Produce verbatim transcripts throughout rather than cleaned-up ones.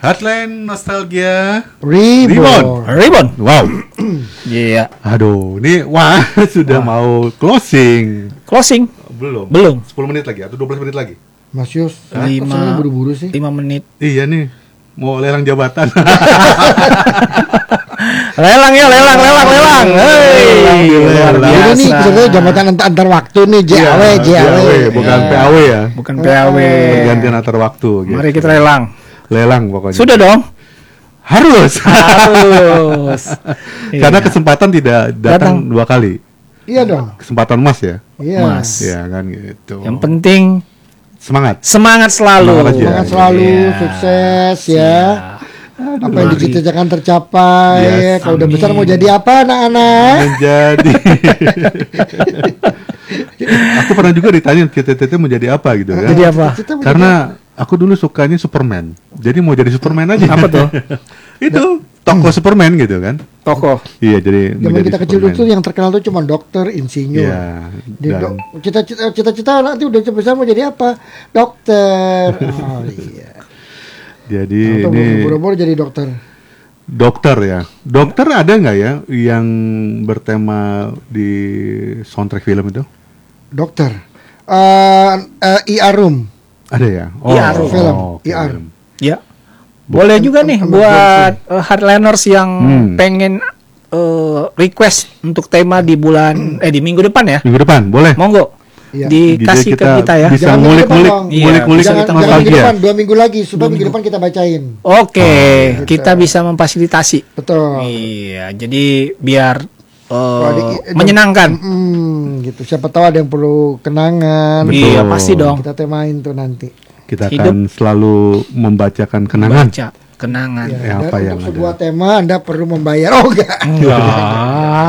Heartland Nostalgia Reborn. Reborn. Wow. Iya. Aduh, ini wah sudah Wah. mau closing. Closing. Belum. Belum. sepuluh menit lagi atau dua belas menit lagi? Mas Yus, Lima- kok buru-buru sih? lima menit. Iya nih, mau lelang jabatan. Lelang ya, lelang, lelang, lelang. Hei, luar Lelang. Jadi nih biasa. sebenarnya jabatan antar, antar waktu nih J A W, Iya, J A W. bukan Iya. P A W ya. Bukan P A W. Pergantian antar waktu. Gitu. Mari kita lelang. Lelang pokoknya. Sudah dong. Harus. Harus. Karena Iya. kesempatan tidak datang, Datang. dua kali. Iya dong. Kesempatan emas ya. Iya. Mas. Iya kan gitu. Yang penting Semangat. semangat selalu. Semangat aja. Semangat selalu, Iya. sukses ya. Apa yang Mari. dicita-citakan tercapai. Yes, Kalau udah amin. besar mau jadi apa anak-anak? Menjadi. Aku pernah juga ditanya cita-cita mau jadi apa gitu kan. Jadi apa? Cita-cita mau Karena aku dulu sukanya Superman. Jadi mau jadi Superman aja. Apa tuh? Itu tokoh Superman gitu kan. Tokoh. Iya, jadi jadi- mau Zaman jadi kita kecil Superman. itu yang terkenal tuh cuma dokter, insinyur. Iya. Di Dan dok- Cita-cita cita-cita nanti udah besar mau jadi apa? Dokter. Oh iya. jadi Atau ini buru-buru jadi dokter. dokter ya. Dokter ada nggak ya yang bertema di soundtrack film itu? Dokter. Eh eh, I R Room. Ada ya? Iya, film. oke, I R. film. Ya. Boleh juga nih Ambil buat uh, hardliners yang Hmm. pengen uh, request untuk tema di bulan eh di minggu depan ya. Minggu depan boleh. Monggo. Iya. Dikasih Jadi ke kita ya. Bisa Jangan minggu depan ngulik-ngulik, dong. Iya, ngulik-ngulik bisa Jangan, kita jangan minggu nostalgia. depan, dua minggu lagi. Supaya minggu depan kita bacain. Oke, gitu. kita bisa memfasilitasi. Betul. Iya, jadi biar uh, Kalau di- menyenangkan. Hmm, gitu. Siapa tahu ada yang perlu kenangan. Betul. Iya, pasti dong. Kita temain tuh nanti. Kita Hidup. akan selalu membacakan kenangan. Baca kenangan. Ya, Eh, dan apa yang untuk ada? sebuah tema Anda perlu membayar. Oh enggak. Enggak.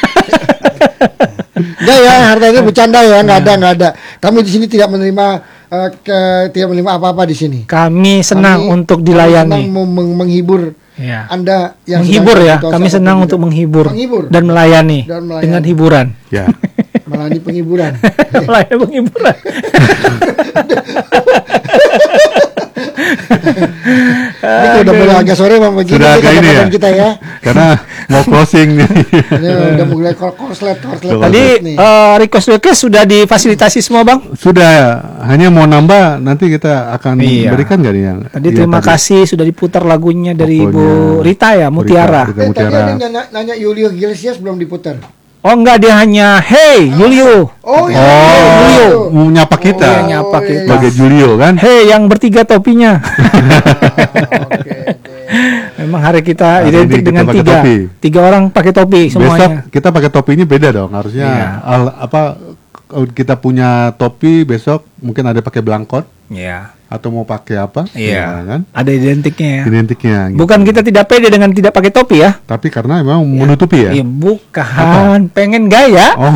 Enggak ya, hartanya bercanda ya, enggak ada, enggak ada. Kami di sini tidak menerima eh, ke, tidak menerima apa-apa di sini. Kami senang Kami- untuk kami dilayani. senang meng- meng- menghibur Ya. Anda yang Menghibur sedang ya. situasi Kami apapun senang juga. untuk menghibur, Menghibur. dan melayani, Dan melayani. dengan hiburan. Ya. Melayani penghiburan. Melayani penghiburan. Ini udah mulai agak sore Bang begini Sudah nih agak ini ya. kata-kata kita ya. Karena mau closing nih. Ini udah mulai kor- korslet korslet. Tadi nih. eh, request-request sudah difasilitasi semua, Bang. Sudah, hanya mau nambah nanti kita akan Iya. berikan nggak nih yang? Tadi iya, terima kasih sudah diputar lagunya dari Pokoknya, Bu Rita ya, Mutiara. Rita Eh, tadi Mutiara. ada nanya, nanya Julio Iglesias belum diputar. Oh enggak, dia hanya hey Julio. Oh iya. Oh, Julio. mau nyapa kita. Iya, nyapa Oh, kita. iya. Sebagai Julio kan? Hey yang bertiga topinya. Oke, oke. Memang hari kita Hari identik ini kita dengan pakai tiga. topi. Tiga orang pakai topi Besok semuanya. kita pakai topinya beda dong. Harusnya Iya. al- apa kalau kita punya topi besok mungkin ada pakai belangkot Iya. atau mau pakai apa? Iya. Ya, kan? Ada identiknya ya. Identiknya. gitu. Bukan kita tidak pede dengan tidak pakai topi ya. Tapi karena memang menutupi ya. Iya, bukan. Pengen gaya. Oh,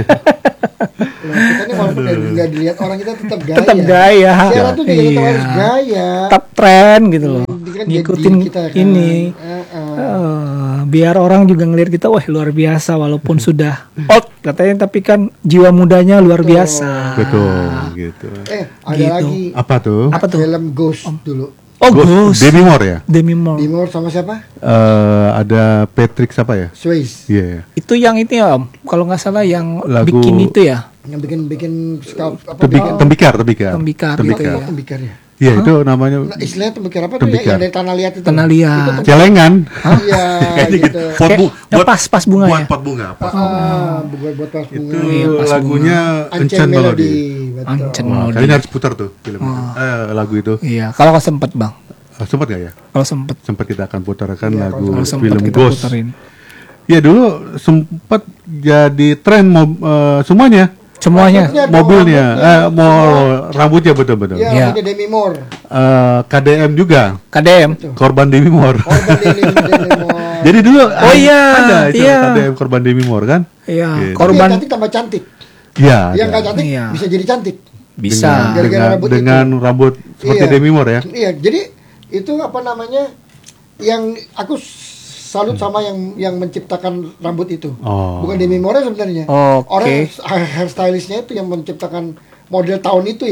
Loh, kita nih walaupun nggak dilihat orang kita tetap gaya. Tetap gaya. Siaran tuh juga tetap Iya. harus gaya. Tetap tren gitu loh. Ini kan Ngikutin jadi kita kan. ini. Eh, eh. Eh, biar orang juga ngelihat kita, wah luar biasa walaupun sudah old katanya, tapi kan jiwa mudanya luar biasa. betul gitu. Eh, ada Gitu. lagi Apa tuh? Apa tuh? film Ghost dulu. Oh, Ghost- Ghost. Demi Moore ya? Demi Moore. Dimor sama siapa? Eh, ada Patrick siapa ya? Swayze. Iya. Itu yang itu ya, Om. Kalau nggak salah yang Lagu- bikin itu ya. Yang bikin bikin scout apa? Tebi- bikin- tembikar, tembikar. Tembikar, Tembikar. gitu Oh, tembikar ya. Iya, itu namanya Nah, istilahnya tembikar apa tuh ya? Tembikar. Yang dari tanah liat itu. Tanah liat. Itu tem- celengan. Iya, Kayaknya gitu. Pot bu- Kayak- yang pas-pas bunga buat ya? pot bunga. Pot. Ah, buat buat pas bunga. Itu Iya, pas lagunya Ancient Enchanted Melody. Melody. Betul. Ancient Wah, Melody. kayaknya harus putar tuh film itu. Eh, lagu itu. Iya, kalau nggak sempet bang, Ah, sempat gak ya? kalau sempet, Sempat kita akan putarkan Iya, lagu kalau sempet film kita Ghost. puterin. Ya dulu sempat jadi tren mob, eh, semuanya. Semuanya. Rambutnya dong, Mobilnya, rambutnya. eh, mau rambutnya betul-betul. Iya, Iya. rambutnya Demi Moore. Eh, K D M juga, K D M. korban Demi Moore. Korban Demi, Demi Moore. Jadi dulu Oh iya, ada itu iya. K D M korban Demi Moore kan? Iya, Gitu. Tapi yang korban cantik tambah cantik. Iya. Yang ada. nggak cantik Iya. bisa jadi cantik. bisa. Dengan, Gara-gara dengan, rambut dengan itu. rambut seperti Iya. Demi Moore ya. Iya, jadi itu apa namanya? Yang aku salut sama yang yang menciptakan rambut itu. Oh. Bukan Demi Moore sebenarnya. Oke. Orang hairstylistnya itu yang menciptakan model tahun itu ya.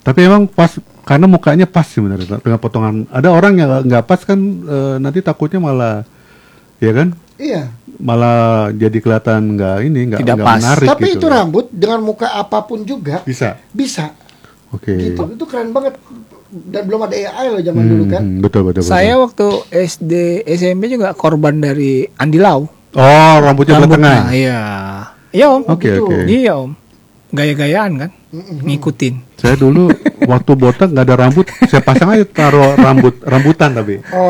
Tapi emang pas karena mukanya pas sebenarnya dengan potongan. Ada orang yang nggak pas kan eh, nanti takutnya malah, ya kan? Iya. Malah jadi kelihatan nggak ini nggak Tidak nggak pas. menarik Tapi gitu. itu rambut dengan muka apapun juga Bisa. bisa. Oke. Gitu. Itu keren banget. Dan belum ada A I loh zaman dulu kan. Hmm, betul betul. Saya betul. waktu S D S M P juga korban dari Andi Lau. Oh, rambutnya belah tengah. Rambutnya, iya. Iya om. Oke gitu. oke. Iya om. Gaya-gayaan kan, ngikutin. Saya dulu waktu botak nggak ada rambut, saya pasang aja taruh rambut rambutan tapi. Oh,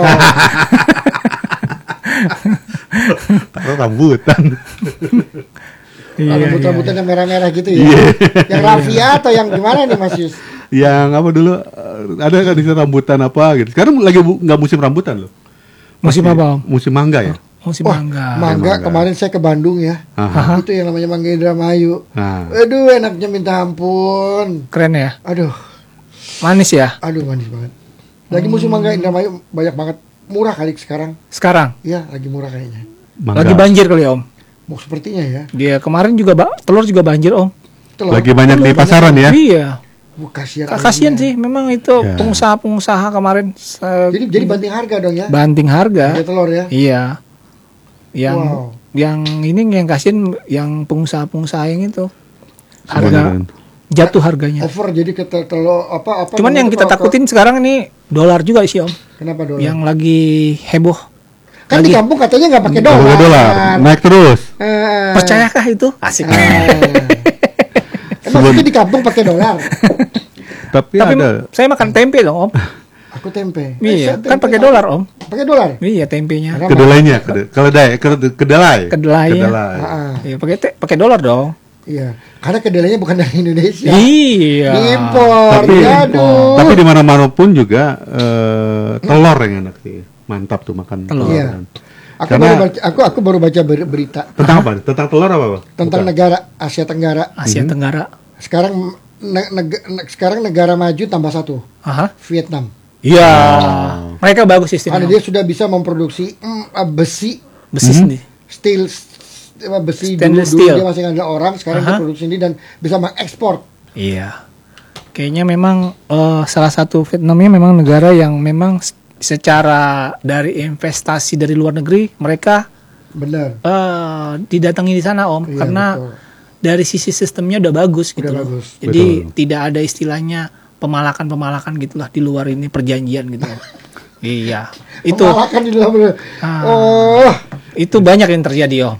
Taruh rambutan. Iya, rambut-rambutan yang merah-merah gitu ya. Yang raffia atau yang gimana nih Mas Yus? Yang apa dulu eh, ada kan di sana rambutan apa gitu. Sekarang lagi bu- nggak musim rambutan loh. Musim apa om? Musim mangga ya. Musim Wah, mangga. mangga. Mangga. Kemarin saya ke Bandung ya. Aha. Itu yang namanya Mangga Indramayu. Nah, Aduh, enaknya minta ampun. Keren ya. Aduh, Manis ya. aduh manis banget. Lagi musim Mangga Indramayu banyak banget. Murah kali sekarang. Sekarang Iya, lagi murah kayaknya. mangga. lagi banjir kali om. Mau sepertinya ya. Dia kemarin juga ba- telur juga banjir om. Telur. Lagi banyak di Telur pasaran ya. Iya. Wah, kasihan. Kasian ayamnya. sih, memang itu Ya. pengusaha-pengusaha kemarin se- Jadi jadi banting harga dong ya. banting harga. Harga telur ya. Iya. Yang Wow. yang ini yang kasihan yang pengusaha-pengusaha yang itu Semuanya harga kan. jatuh harganya. Over jadi ke tel- telur apa apa. Cuman namanya yang tuh kita kalau- takutin sekarang ini dolar juga sih om. Kenapa dolar? Yang lagi heboh. Kan di lagi- kampung katanya nggak pakai Nggak dolar. pakai dolar, naik terus. Eh, Percayakah itu? Asik. eh. Emang itu di kampung pakai dolar. Tapi, Tapi ada saya makan tempe dong om. Aku tempe. Iya, Eh, saya kan tempe. pakai dolar om. Pakai dolar. Iya tempenya. Kenapa? kedelainya, kede- kedelai, kede- kedelai. Kedelai. Kedelai. Ah, ah. Iya pakai te- pakai dolar dong. Iya, karena kedelainya bukan dari Indonesia. Iya. Diimpor. Tapi, Aduh. tapi di mana-mana pun juga eh, telur yang enak sih. Mantap tuh makan Telur. telur. Iya. kan. Aku Karena- baru baca, aku aku baru baca ber- berita Tentang apa? Tentang telur apa, Pak? tentang Bukan. negara Asia Tenggara. Asia Tenggara. Sekarang ne- neg- ne- sekarang negara maju tambah satu, Aha. Vietnam. Iya. Oh. Mereka bagus sistemnya. Karena dia sudah bisa memproduksi mm, uh, besi, besi Mhm. sendiri. steel, s- apa, besi dulu, Stainless dulu steel. dia masih nggak ada orang, sekarang dia Aha. produksi sendiri dan bisa mengekspor. Iya. Kayaknya memang eh, salah satu Vietnamnya memang negara yang memang s- secara dari investasi dari luar negeri mereka Bener. eh didatangi di sana om Iya, karena betul. dari sisi sistemnya udah bagus gitu Udah loh. bagus. Jadi Betul. tidak ada istilahnya pemalakan-pemalakan gitulah di luar ini perjanjian gitu. Iya. Itu Pemalakan di dalam. Ah. Oh, itu banyak yang terjadi om.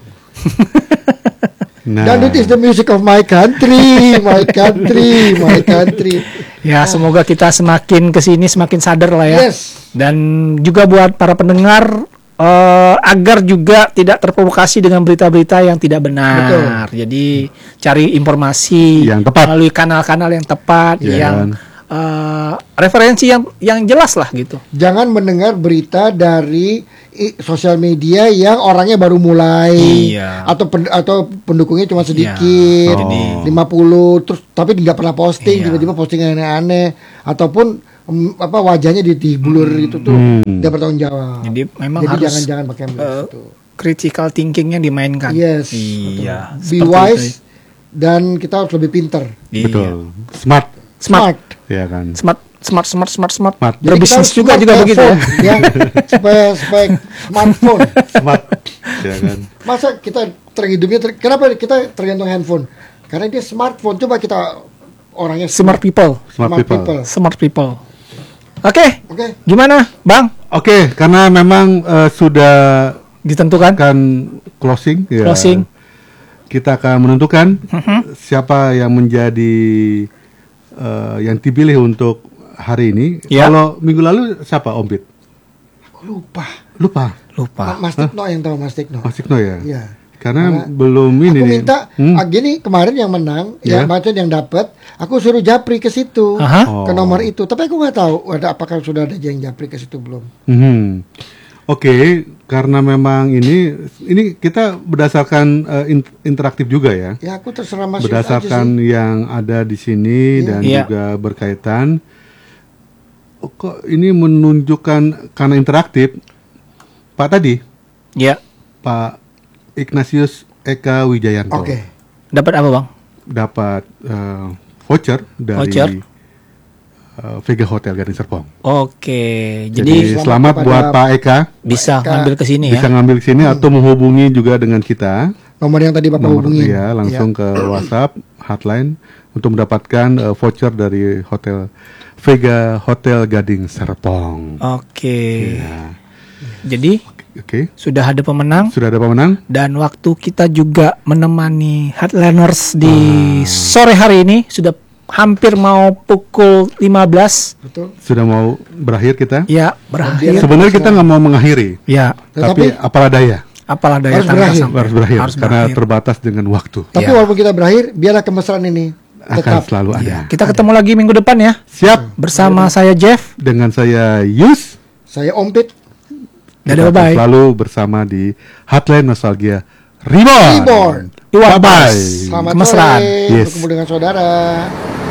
Nah, Dangdut is the music of my country, my country, my country. Ya semoga kita semakin kesini semakin sadar lah ya. Yes. Dan juga buat para pendengar eh, agar juga tidak terprovokasi dengan berita-berita yang tidak benar. Jadi cari informasi Yang tepat. melalui kanal-kanal yang tepat, Iya yang kan? eh, referensi yang yang jelas lah gitu. Jangan mendengar berita dari i- sosial media yang orangnya baru mulai Iya. atau pen- atau pendukungnya cuma sedikit, Iya. Oh. lima puluh terus tapi tidak pernah posting, Iya. tiba-tiba posting yang aneh-aneh ataupun mm, apa wajahnya di, di blur itu tuh Hmm. dia bertanggung jawab. Jadi memang Jadi harus jangan jangan pakai eh, itu. critical thinkingnya dimainkan. Yes. Iya. Be seperti wise itu. dan kita harus lebih pinter. Iya. betul. Smart, Smart. ya kan. Smart, smart, smart, smart, smart. Smart. Jadi kita Berbisnis harus juga smart juga kayak begitu ya. phone, ya. supaya supaya smartphone. Smart, ya kan. Masa kita terhidupnya ter- kenapa kita tergantung handphone? Karena dia smartphone. Coba kita orangnya Smart people. Smart people. Smart people. Oke, Oke. gimana, Bang? Oke, karena memang eh, sudah Ditentukan? akan closing, ya. Closing. Kita akan menentukan siapa yang menjadi eh, yang dipilih untuk hari ini. Ya. Kalau minggu lalu siapa, Om Pit? Aku lupa. Lupa. Lupa. Mas Tikno yang tahu Mas Tikno. Mas Tikno ya. Iya. Karena Karena belum ini Aku nih. minta Hmm? ah, gini kemarin yang menang, Ya. ya maksudnya yang dapat, aku suruh japri ke situ. Aha. Oh. Ke nomor itu. Tapi aku nggak tahu ada apakah sudah ada yang japri ke situ belum. Mhm. Oke, karena memang ini ini kita berdasarkan eh, in- interaktif juga ya. Ya aku terserah Mas Yus aja Berdasarkan sih. yang ada di sini Iya. dan Iya. juga berkaitan. Oh, kok ini menunjukkan karena interaktif. Pak tadi, Ya. Pak Ignatius Eka Wijayanto Oke. Dapat apa, Bang? dapat eh, voucher dari Voucher. uh, Vega Hotel Gading Serpong. Oke, Jadi, jadi, selamat kepada buat Pak Eka, bisa Eka. ngambil ke sini bisa ya. ngambil ke sini atau menghubungi juga dengan kita. Nomor yang tadi Bapak Nomor hubungi. ya langsung ke WhatsApp hotline untuk mendapatkan uh, voucher dari hotel Vega Hotel Gading Serpong. Oke. Ya. Jadi Oke, sudah ada pemenang sudah ada pemenang? dan waktu kita juga menemani Headliners di Ah. sore hari ini sudah hampir mau pukul lima belas. Betul. Sudah mau berakhir kita? Ya, berakhir. Sebenarnya kita nggak mau mengakhiri, Ya, tapi Tetapi- apalah daya apalah daya Harus tangka berakhir. sampai. harus berakhir Harus karena berakhir. terbatas dengan waktu. Tapi Ya. walaupun kita berakhir, biarlah kemesraan ini Akan tetap. selalu ada. Ya, kita ketemu lagi minggu depan ya. Siap Bersama saya Jeff. dengan saya Yus. Saya Ompit. Dadah, Kita akan bye-bye. selalu bersama di Hotline Nostalgia Reborn. Reborn. Iwan Bye-bye. Bas. Selamat Kemesraan. sore. Yes. Bertemu dengan saudara.